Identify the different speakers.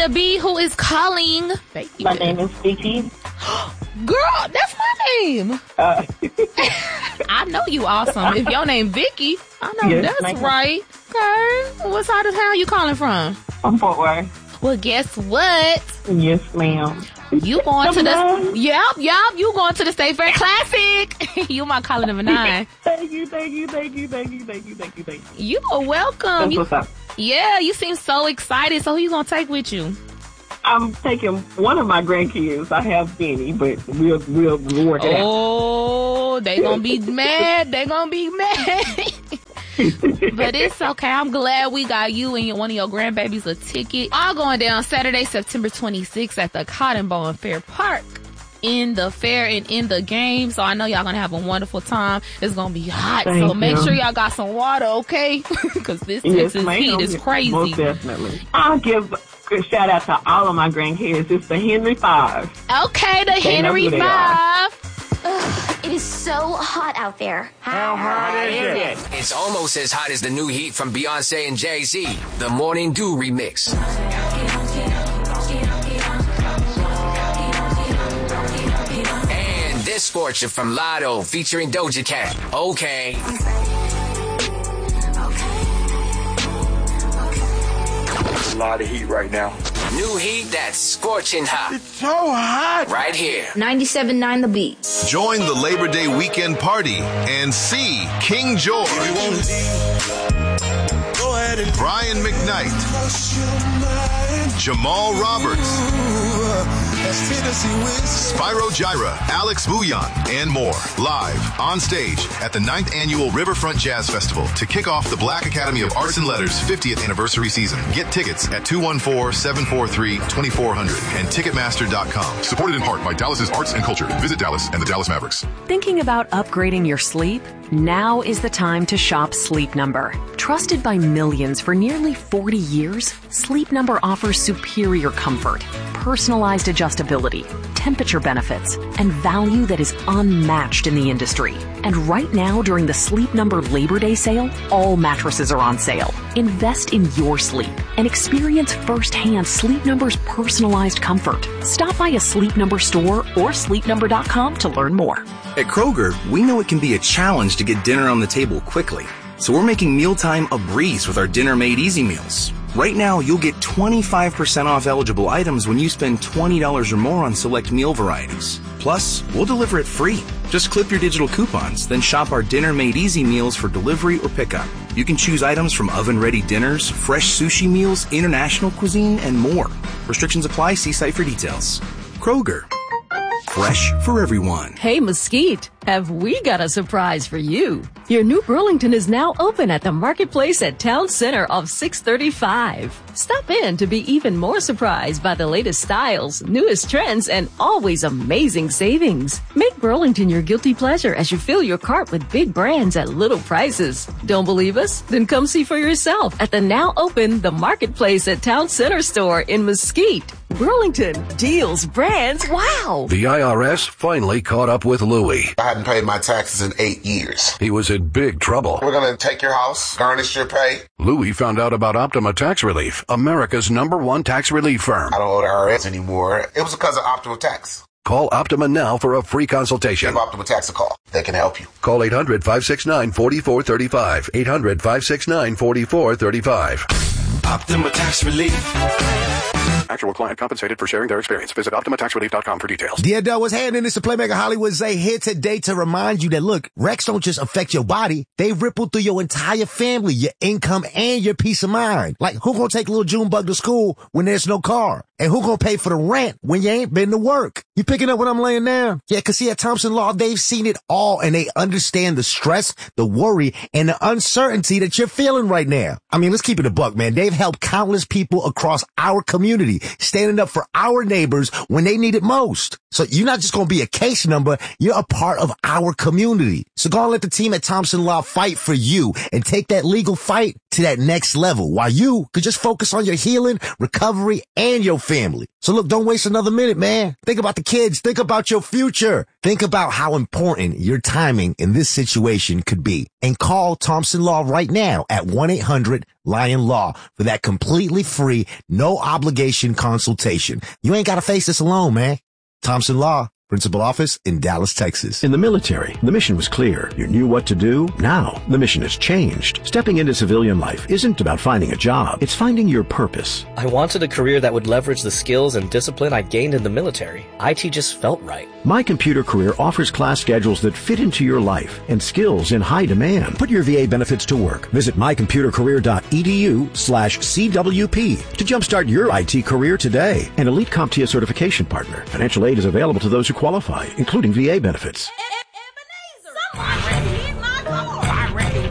Speaker 1: to be? Who is calling?
Speaker 2: My name is Vicky.
Speaker 1: Girl, that's my name. I know you awesome. If your name Vicky, I know yes, that's right. Okay. What side of town you calling from?
Speaker 2: From Fort Worth.
Speaker 1: Well, guess what?
Speaker 2: Yes, ma'am.
Speaker 1: You going to the... Yep. You going to the State Fair Classic. You my caller number 9.
Speaker 2: Thank you.
Speaker 1: You are welcome.
Speaker 2: That's what's up.
Speaker 1: Yeah, you seem so excited. So who you gonna take with you?
Speaker 2: I'm taking one of my grandkids. I have many, but we'll work it out.
Speaker 1: Oh, they gonna be mad. But it's okay. I'm glad we got you and one of your grandbabies a ticket. All going down Saturday, September 26th at the Cotton Bowl in Fair Park. In the fair and in the game. So I know y'all gonna have a wonderful time. It's gonna be hot. So make sure y'all got some water, okay? Because this Texas heat is crazy.
Speaker 2: Most definitely. I'll give a shout out to all of my grandkids. It's the Henry 5.
Speaker 1: Okay, the Henry 5.
Speaker 3: It is so hot out there.
Speaker 4: How hot is it?
Speaker 5: It's almost as hot as the new heat from Beyonce and Jay-Z. The Morning Dew remix. And this Scorcher from Lotto featuring Doja Cat. Okay.
Speaker 4: A lot of heat right now.
Speaker 5: New heat that's scorching hot.
Speaker 4: It's so hot.
Speaker 5: Right here.
Speaker 3: 97.9 The Beat.
Speaker 6: Join the Labor Day weekend party and see King George, Brian McKnight, Jamal Roberts, Spyro Gyra, Alex Bouillon, and more. Live on stage at the 9th Annual Riverfront Jazz Festival to kick off the Black Academy of Arts and Letters 50th anniversary season. Get tickets at 214-743-2400 and Ticketmaster.com. Supported in part by Dallas's Arts and Culture. Visit Dallas and the Dallas Mavericks.
Speaker 7: Thinking about upgrading your sleep? Now is the time to shop Sleep Number. Trusted by millions for nearly 40 years, Sleep Number offers superior comfort, personalized adjustability, temperature benefits, and value that is unmatched in the industry. And right now, during the Sleep Number Labor Day sale, all mattresses are on sale. Invest in your sleep and experience firsthand Sleep Number's personalized comfort. Stop by a Sleep Number store or sleepnumber.com to learn more.
Speaker 8: At Kroger, we know it can be a challenge to get dinner on the table quickly. So we're making mealtime a breeze with our Dinner Made Easy meals. Right now, you'll get 25% off eligible items when you spend $20 or more on select meal varieties. Plus, we'll deliver it free. Just clip your digital coupons, then shop our Dinner Made Easy meals for delivery or pickup. You can choose items from oven-ready dinners, fresh sushi meals, international cuisine, and more. Restrictions apply. See site for details. Kroger. Fresh for everyone.
Speaker 9: Hey, Mesquite, have we got a surprise for you? Your new Burlington is now open at the Marketplace at Town Center off 635. Stop in to be even more surprised by the latest styles, newest trends, and always amazing savings. Make Burlington your guilty pleasure as you fill your cart with big brands at little prices. Don't believe us? Then come see for yourself at the now open The Marketplace at Town Center store in Mesquite. Burlington, deals, brands, wow!
Speaker 10: The IRS finally caught up with Louie.
Speaker 11: I hadn't paid my taxes in 8 years.
Speaker 10: He was in big trouble.
Speaker 11: We're going to take your house, garnish your pay.
Speaker 10: Louie found out about Optima Tax Relief, America's #1 tax relief firm.
Speaker 11: I don't owe the IRS anymore. It was because of Optima Tax.
Speaker 10: Call Optima now for a free consultation.
Speaker 11: Give Optima Tax a call. They can help you.
Speaker 10: Call 800-569-4435. 800-569-4435.
Speaker 12: Optima Tax Relief.
Speaker 10: Actual client compensated for sharing their experience. Visit OptimaTaxRelief.com for details.
Speaker 13: Dear Doe, what's happening? It's the Playmaker Hollywood Zay here today to remind you that, look, wrecks don't just affect your body. They ripple through your entire family, your income, and your peace of mind. Like, who gonna take little Junebug to school when there's no car? And who gonna pay for the rent when you ain't been to work? You picking up what I'm laying down? Yeah, 'cause see, at Thompson Law, they've seen it all, and they understand the stress, the worry, and the uncertainty that you're feeling right now. I mean, let's keep it a buck, man. They've helped countless people across our community, standing up for our neighbors when they need it most. So you're not just going to be a case number, you're a part of our community. So go and let the team at Thompson Law fight for you and take that legal fight to that next level, while you could just focus on your healing, recovery, and your family. So look, don't waste another minute, man. Think about the kids. Think about your future. Think about how important your timing in this situation could be. And call Thompson Law right now at 1-800-LION-LAW for that completely free, no obligation consultation. You ain't got to face this alone, man. Thompson Law. Principal office in Dallas, Texas.
Speaker 14: In the military, the mission was clear. You knew what to do. Now, the mission has changed. Stepping into civilian life isn't about finding a job. It's finding your purpose.
Speaker 15: I wanted a career that would leverage the skills and discipline I gained in the military. IT just felt right.
Speaker 14: My Computer Career offers class schedules that fit into your life and skills in high demand. Put your VA benefits to work. Visit mycomputercareer.edu/CWP to jumpstart your IT career today. An elite CompTIA certification partner. Financial aid is available to those who qualify, including VA benefits.